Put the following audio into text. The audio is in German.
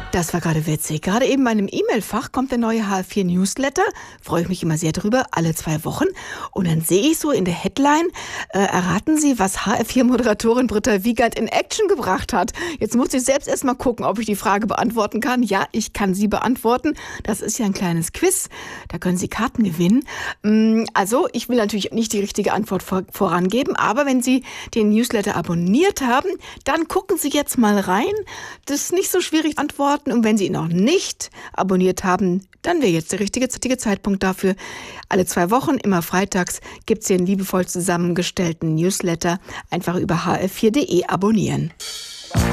Das war gerade witzig. Gerade eben in meinem E-Mail-Fach kommt der neue HR4 Newsletter. Freue ich mich immer sehr drüber, alle 2 Wochen. Und dann sehe ich so in der Headline, erraten Sie, was HR4-Moderatorin Britta Wiegand in Action gebracht hat. Jetzt muss ich selbst erst mal gucken, ob ich die Frage beantworten kann. Ja, ich kann sie beantworten. Das ist ja ein kleines Quiz. Da können Sie Karten gewinnen. Also, ich will natürlich nicht die richtige Antwort vorangeben, aber wenn Sie den Newsletter abonniert haben, dann gucken Sie jetzt mal rein. Das ist nicht so schwierig zu antworten. Und wenn Sie ihn noch nicht abonniert haben, dann wäre jetzt der richtige Zeitpunkt dafür. Alle 2 Wochen, immer freitags, gibt es hier einen liebevoll zusammengestellten Newsletter. Einfach über hr4.de abonnieren.